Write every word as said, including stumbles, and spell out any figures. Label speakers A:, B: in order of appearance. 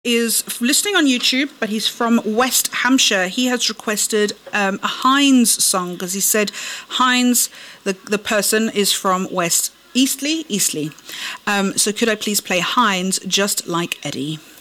A: is listening on YouTube, but he's from West Hampshire. He has requested um, a Heinz song because he said Heinz, the, the person, is from West Eastleigh, Eastleigh. Um, so could I please play Heinz, Just Like Eddie?